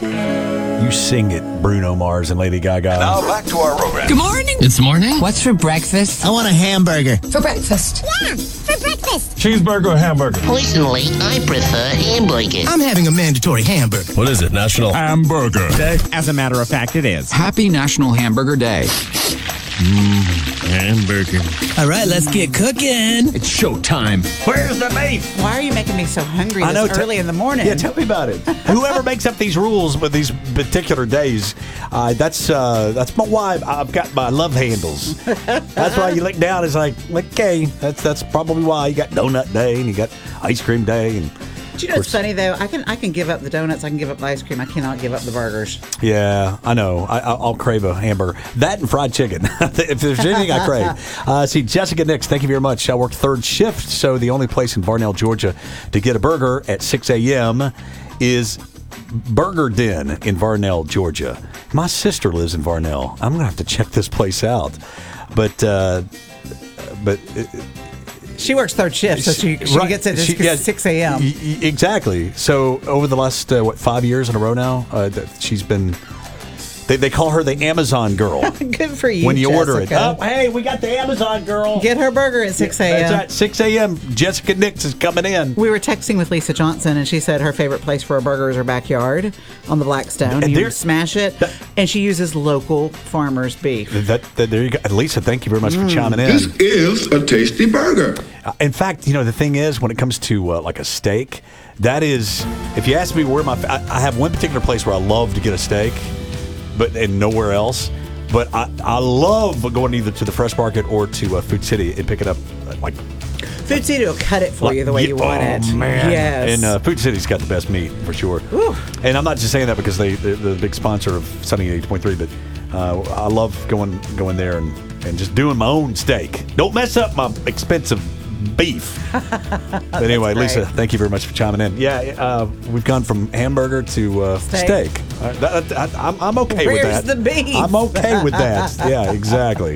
You sing it, Bruno Mars and Lady Gaga. Now back to our program. Good morning. It's morning. What's for breakfast? I want a hamburger. For breakfast. Yeah, for breakfast. Cheeseburger or hamburger? Personally, I prefer hamburger. I'm having a mandatory hamburger. What is it? National Hamburger Day. As a matter of fact, it is. Happy National Hamburger Day. hamburger. All right, let's get cooking. It's showtime. Where's the beef? Why are you making me so hungry this early in the morning? Yeah, tell me about it. Whoever makes up these rules with these particular days, that's why I've got my love handles. That's why you look down. It's like, okay, that's probably why you got donut day and you got ice cream day and. Do you know what's funny though? I can give up the donuts. I can give up the ice cream. I cannot give up the burgers. Yeah, I know. I'll crave a hamburger. That and fried chicken. If there's anything I crave. See, Jessica Nix, thank you very much. I work third shift, so the only place in Varnell, Georgia to get a burger at 6 a.m. is Burger Den in Varnell, Georgia. My sister lives in Varnell. I'm going to have to check this place out. But she works third shift, so she gets it at 6 a.m. Exactly. So over the last, 5 years in a row now, she's been... They call her the Amazon girl. Good for you, when you Jessica. order it. Oh, hey, we got the Amazon girl. Get her burger at 6 a.m. That's right, 6 a.m. Jessica Nix is coming in. We were texting with Lisa Johnson, and she said her favorite place for a burger is her backyard on the Blackstone. You smash it, and she uses local farmers' beef. There you go. Lisa, thank you very much for chiming in. This is a tasty burger. In fact, the thing is, when it comes to like a steak, that is, if you ask me where I have one particular place where I love to get a steak, and nowhere else. But I love going either to the Fresh Market or to Food City and pick it up. Food City will cut it for you the way you want it. Man. Yes. And Food City's got the best meat for sure. Ooh. And I'm not just saying that because they're the big sponsor of Sunny 80.3, but I love going there and just doing my own steak. Don't mess up my expensive beef. But anyway, Lisa, thank you very much for chiming in. Yeah, we've gone from hamburger to steak. I'm okay with that. Where's the beef? I'm okay with that. Yeah, exactly.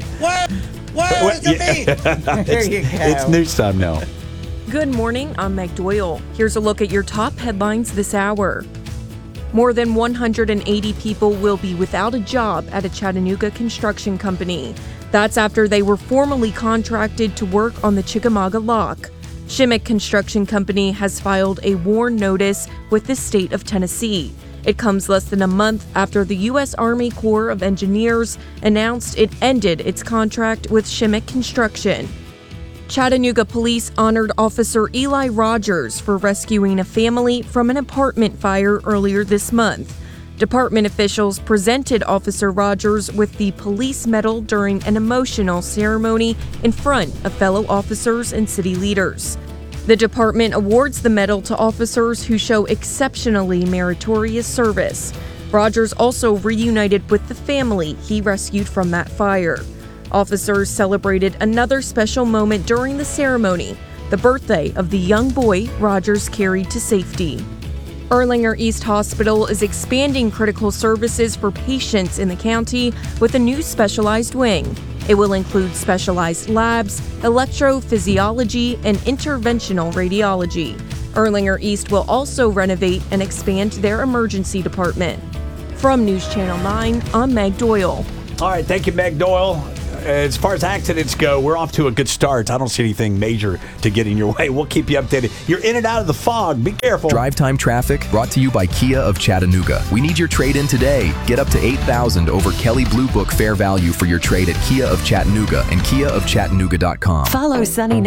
Where's the beef? There you go. It's news time now. Good morning, I'm Meg Doyle. Here's a look at your top headlines this hour. More than 180 people will be without a job at a Chattanooga construction company. That's after they were formally contracted to work on the Chickamauga Lock. Shimmick Construction Company has filed a WARN notice with the state of Tennessee. It comes less than a month after the U.S. Army Corps of Engineers announced it ended its contract with Shimmick Construction. Chattanooga police honored Officer Eli Rogers for rescuing a family from an apartment fire earlier this month. Department officials presented Officer Rogers with the Police Medal during an emotional ceremony in front of fellow officers and city leaders. The department awards the medal to officers who show exceptionally meritorious service. Rogers also reunited with the family he rescued from that fire. Officers celebrated another special moment during the ceremony, the birthday of the young boy Rogers carried to safety. Erlanger East Hospital is expanding critical services for patients in the county with a new specialized wing. It will include specialized labs, electrophysiology, and interventional radiology. Erlanger East will also renovate and expand their emergency department. From News Channel 9, I'm Meg Doyle. All right, thank you, Meg Doyle. As far as accidents go, we're off to a good start. I don't see anything major to get in your way. We'll keep you updated. You're in and out of the fog. Be careful. Drive Time Traffic brought to you by Kia of Chattanooga. We need your trade-in today. Get up to $8,000 over Kelley Blue Book fair value for your trade at Kia of Chattanooga and KiaofChattanooga.com. Follow Sunny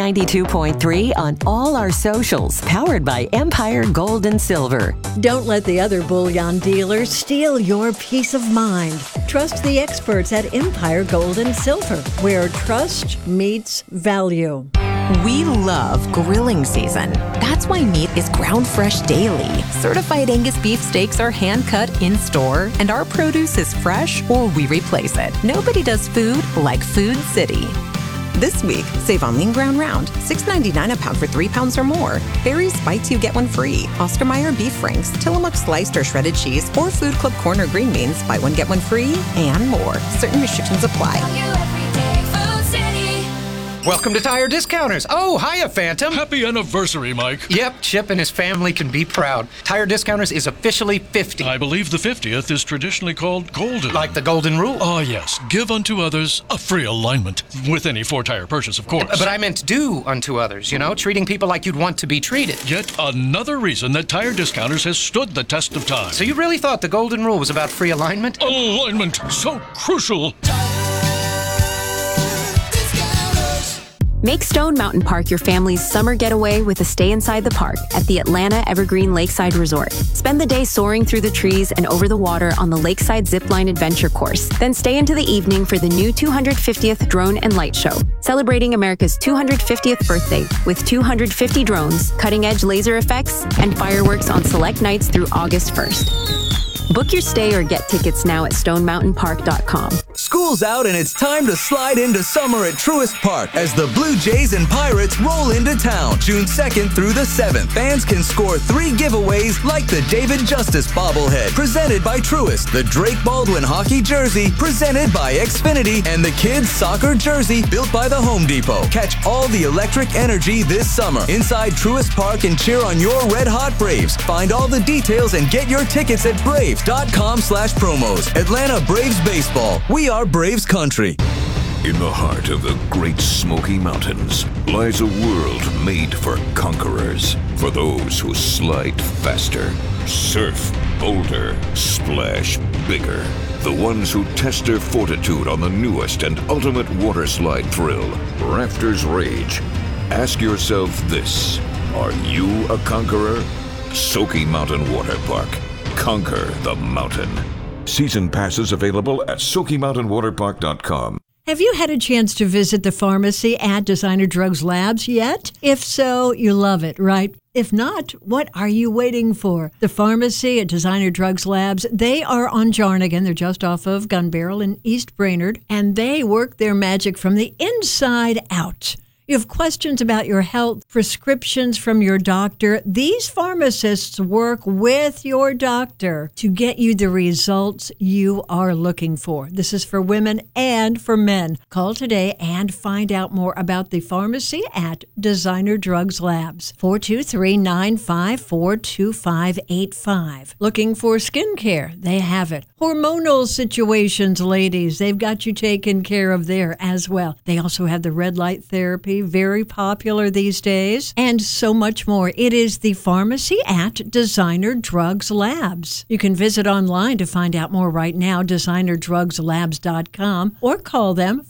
92.3 on all our socials, powered by Empire Gold and Silver. Don't let the other bullion dealers steal your peace of mind. Trust the experts at Empire Gold and Silver, where trust meets value. We love grilling season. That's why meat is ground fresh daily. Certified Angus beef steaks are hand cut in store, and our produce is fresh or we replace it. Nobody does food like Food City. This week, save on lean ground round, $6.99 a pound for 3 pounds or more. Barry's Bites You Get One Free. Oscar Mayer beef franks, Tillamook sliced or shredded cheese, or Food Club Corner green beans. Buy one, get one free, and more. Certain restrictions apply. Welcome to Tire Discounters. Oh, hiya, Phantom. Happy anniversary, Mike. Yep, Chip and his family can be proud. Tire Discounters is officially 50. I believe the 50th is traditionally called golden. Like the golden rule? Oh, yes. Give unto others a free alignment. With any 4-tire purchase, of course. But I meant do unto others, treating people like you'd want to be treated. Yet another reason that Tire Discounters has stood the test of time. So you really thought the golden rule was about free alignment? Alignment, so crucial. Make Stone Mountain Park your family's summer getaway with a stay inside the park at the Atlanta Evergreen Lakeside Resort. Spend the day soaring through the trees and over the water on the Lakeside Zipline Adventure Course. Then stay into the evening for the new 250th Drone and Light Show, celebrating America's 250th birthday with 250 drones, cutting-edge laser effects, and fireworks on select nights through August 1st. Book your stay or get tickets now at stonemountainpark.com. School's out and it's time to slide into summer at Truist Park as the Blue Jays and Pirates roll into town June 2nd through the 7th. Fans can score 3 giveaways like the David Justice bobblehead presented by Truist, the Drake Baldwin hockey jersey presented by Xfinity, and the kids soccer jersey built by the Home Depot. Catch all the electric energy this summer inside Truist Park and cheer on your Red Hot Braves. Find all the details and get your tickets at Braves.com/promos. Atlanta Braves Baseball. We are Braves Country. In the heart of the Great Smoky Mountains lies a world made for conquerors, for those who slide faster, surf bolder, splash bigger, the ones who test their fortitude on the newest and ultimate water slide thrill, Rafters Rage. Ask yourself this: are you a conqueror? Smoky Mountain Water Park. Conquer the mountain. Season passes available at SmokyMountainWaterPark.com. Have you had a chance to visit the pharmacy at Designer Drugs Labs yet? If so, you love it, right? If not, what are you waiting for? The pharmacy at Designer Drugs Labs, they are on Jarnigan. They're just off of Gun Barrel in East Brainerd, and they work their magic from the inside out. You have questions about your health, prescriptions from your doctor. These pharmacists work with your doctor to get you the results you are looking for. This is for women and for men. Call today and find out more about the pharmacy at Designer Drugs Labs. 423-954-2585. Looking for skincare? They have it. Hormonal situations, ladies, they've got you taken care of there as well. They also have the red light therapy, very popular these days, and so much more. It is the pharmacy at Designer Drugs Labs. You can visit online to find out more right now, designerdrugslabs.com, or call them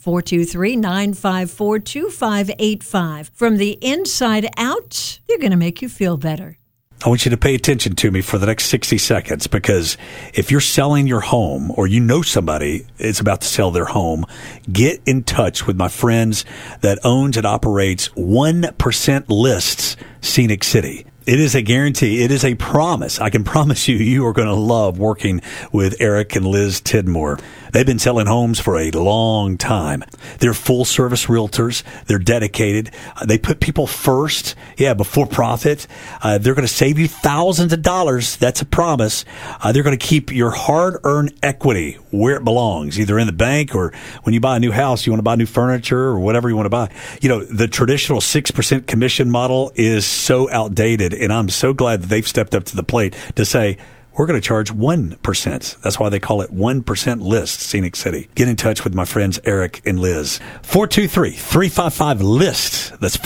423-954-2585. From the inside out, they're going to make you feel better. I want you to pay attention to me for the next 60 seconds, because if you're selling your home or you know somebody is about to sell their home, get in touch with my friends that owns and operates 1% Lists Scenic City. It is a guarantee. It is a promise. I can promise you, you are going to love working with Eric and Liz Tidmore. They've been selling homes for a long time. They're full-service realtors. They're dedicated. They put people first, before profit. They're going to save you thousands of dollars. That's a promise. They're going to keep your hard-earned equity where it belongs, either in the bank or when you buy a new house, you want to buy new furniture or whatever you want to buy. The traditional 6% commission model is so outdated, and I'm so glad that they've stepped up to the plate to say, we're going to charge 1%. That's why they call it 1% List Scenic City. Get in touch with my friends Eric and Liz. 423-355-LIST. That's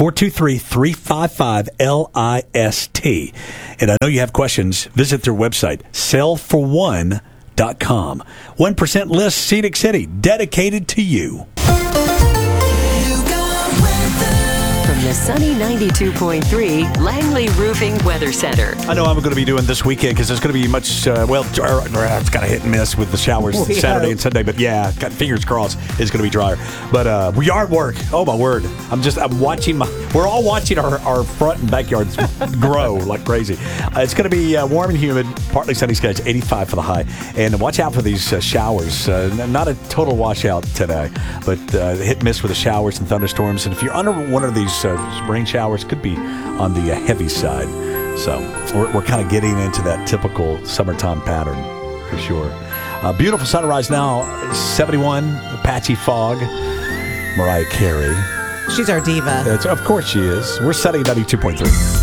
423-355-LIST. And I know you have questions. Visit their website, sellforone.com. 1% List Scenic City, dedicated to you. The sunny 92.3 Langley Roofing Weather Center. I know I'm going to be doing this weekend because there's going to be much, it's kind of hit and miss with the showers Saturday and Sunday, but got fingers crossed it's going to be drier. But we are at work. Oh, my word. I'm watching we're all watching our front and backyards grow like crazy. It's going to be warm and humid, partly sunny skies, 85 for the high. And watch out for these showers. Not a total washout today, but hit and miss with the showers and thunderstorms. And if you're under one of these rain showers, could be on the heavy side. So we're kind of getting into that typical summertime pattern for sure. Beautiful sunrise now, 71, patchy fog. Mariah Carey, She's our diva. Of course she is. We're setting 92.3.